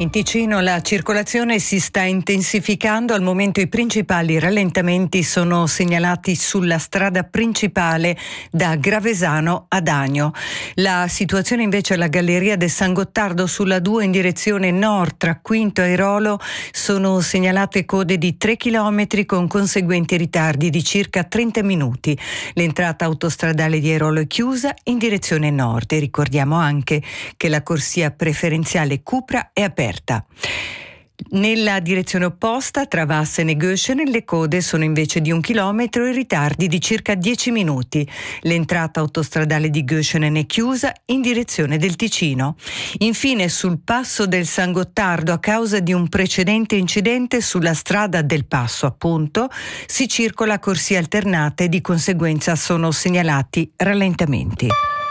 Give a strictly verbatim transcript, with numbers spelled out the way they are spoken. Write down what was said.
In Ticino la circolazione si sta intensificando, al momento i principali rallentamenti sono segnalati sulla strada principale da Gravesano ad Agno. La situazione invece alla Galleria del San Gottardo sulla due in direzione nord tra Quinto e Rolo sono segnalate code di tre chilometri con conseguenti ritardi di circa trenta minuti. L'entrata autostradale di Airolo è chiusa in direzione nord e ricordiamo anche che la corsia preferenziale Cupra è aperta. Nella direzione opposta, tra Vassen e Göschen, le code sono invece di un chilometro e ritardi di circa dieci minuti. L'entrata autostradale di Göschen è chiusa in direzione del Ticino. Infine, sul passo del San Gottardo, a causa di un precedente incidente sulla strada del passo, appunto, si circola a corsie alternate e di conseguenza sono segnalati rallentamenti.